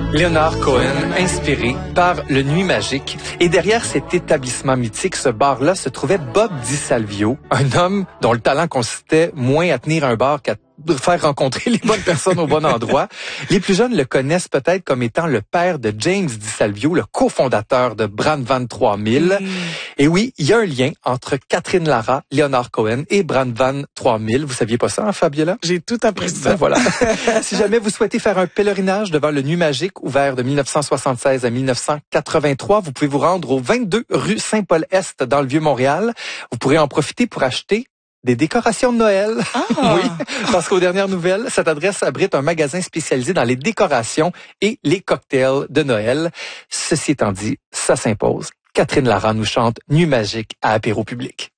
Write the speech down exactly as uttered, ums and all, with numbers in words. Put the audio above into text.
Leonard Cohen, inspiré par le Nuit Magique. Et derrière cet établissement mythique, ce bar-là, se trouvait Bob DiSalvio, un homme dont le talent consistait moins à tenir un bar qu'à faire rencontrer les bonnes personnes au bon endroit. Les plus jeunes le connaissent peut-être comme étant le père de James DiSalvio, le cofondateur de Brandvan trois mille. Mmh. Et oui, il y a un lien entre Catherine Lara, Leonard Cohen et Brandvan trois mille. Vous saviez pas ça, hein, Fabiola? J'ai tout appris ça. Ben voilà. Si jamais vous souhaitez faire un pèlerinage devant le Nuit Magique, ouvert de mille neuf cent soixante-seize à mille neuf cent quatre-vingt-trois, vous pouvez vous rendre au vingt-deux rue Saint-Paul-Est dans le Vieux-Montréal. Vous pourrez en profiter pour acheter des décorations de Noël. Ah. Oui, parce qu'aux dernières nouvelles, cette adresse abrite un magasin spécialisé dans les décorations et les cocktails de Noël. Ceci étant dit, ça s'impose. Catherine Lara nous chante Nuit Magique à apéro public.